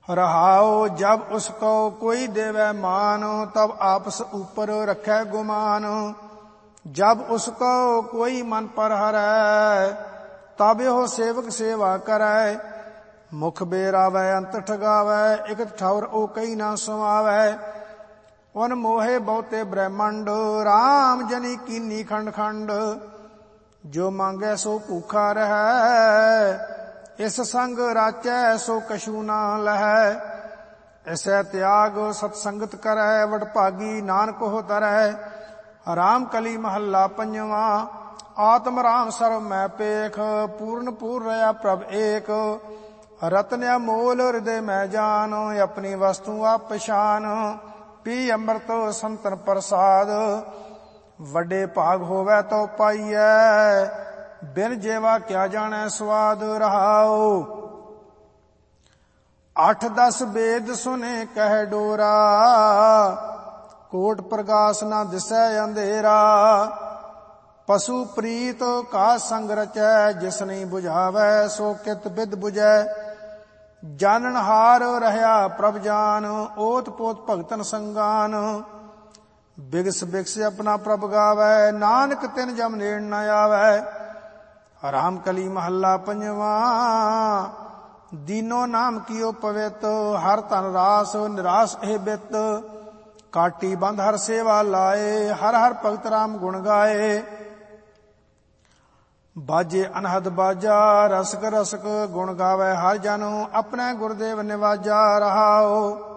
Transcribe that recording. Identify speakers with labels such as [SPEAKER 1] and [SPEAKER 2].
[SPEAKER 1] रहाओ जब उसको कोई देवै मान, तब आपस ऊपर रखै गुमान। जब उसको कोई मन पर हरै, तब यो सेवक सेवा करै। मुख बेरावै अंत ठगावै, इकत ठौर ओ कई ना समावै। उन मोहे बहुते ब्रह्मंड, राम जनी कीनी खंड खंड। जो मांगै सो भूखा रहै, इस संग राचै सो कछू ना लहै। ऐसै त्याग सतसंगत करै, वडभागी नानक हो तरै। राम कली महला पंजवा। आत्म राम सर्व मैं पेख, पूर्ण पूर रया प्रभ एक। रतन अमोल हृदय मैं जान, अपनी वस्तु आप पछान। पी अमृत संतन प्रसाद, वड्डे भाग होवै तो पाइयै। बिन जेवा क्या जाने स्वाद। रहाओ 8-10 वेद सुने कह डोरा, कोट प्रकाश ना दिसै अंधेरा। पशु प्रीत का संग रचै, जिस नहीं बुझावै सो कित बिद बुझै। जानन हार रहया प्रभ जान, ओत पोत भगतन संगान। बिगस बिगस अपना प्रभ गावै, नानक तिन जम नेड़ न आवै। राम कली महला पंजवा। दीनो नाम कियो पवित, हर तन रास निराश ए बित। काटी बंद हर सेवा लाए, हर हर भगत राम गुण गाए। बाजे अनहद बाजा, रसक रसक गुण गावै हर जन। अपने गुरुदेव निवाजा। रहाओ